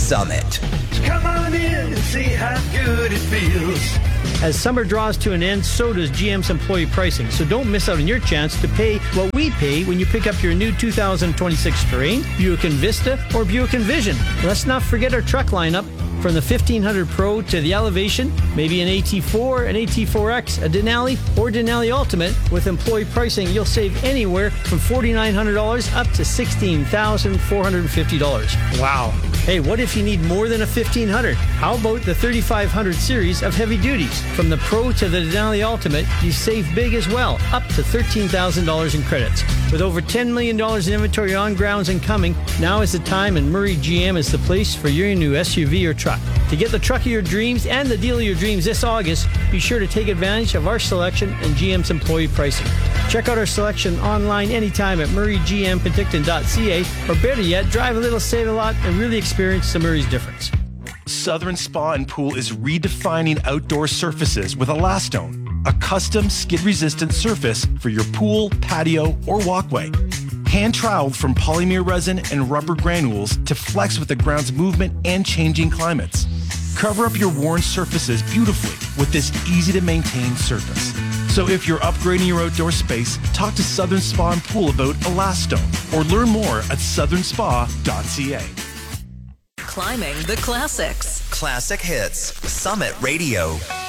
Summit. Come on in and see how good it feels. As summer draws to an end, so does GM's employee pricing. So don't miss out on your chance to pay what we pay when you pick up your new 2026 Terrain, Buick Envista, or Buick Envision. Let's not forget our truck lineup. From the 1500 Pro to the Elevation, maybe an AT4, an AT4X, a Denali, or Denali Ultimate. With employee pricing, you'll save anywhere from $4,900 up to $16,450. Wow. Hey, what if you need more than a 1500? How about the 3500 series of heavy duties? From the Pro to the Denali Ultimate, you save big as well, up to $13,000 in credits. With over $10 million in inventory on grounds and coming, now is the time, and Murray GM is the place for your new SUV or truck. To get the truck of your dreams and the deal of your dreams this August, be sure to take advantage of our selection and GM's employee pricing. Check out our selection online anytime at murraygmpenticton.ca, or better yet, drive a little, save a lot, and really experience the Murray's difference. Southern Spa and Pool is redefining outdoor surfaces with Elastone, a custom skid-resistant surface for your pool, patio, or walkway. Hand-troweled from polymer resin and rubber granules to flex with the ground's movement and changing climates. Cover up your worn surfaces beautifully with this easy-to-maintain surface. So if you're upgrading your outdoor space, talk to Southern Spa and Pool about Elastone or learn more at southernspa.ca. Climbing the classics. Classic Hits. Summit Radio.